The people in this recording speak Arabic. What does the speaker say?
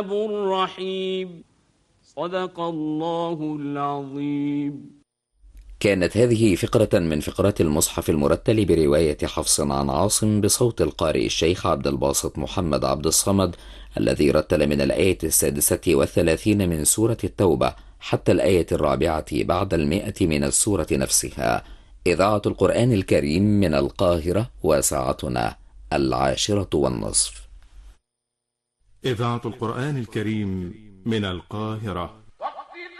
الرحيم. صدق الله العظيم. كانت هذه فقرة من فقرات المصحف المرتل برواية حفص عن عاصم بصوت القارئ الشيخ عبد الباسط محمد عبد الصمد، الذي رتل من الآية 36 من سورة التوبة حتى الآية 4 بعد 100 من السورة نفسها. إذاعة القرآن الكريم من القاهرة، وساعتنا 10:30. إذاعة القرآن الكريم من القاهرة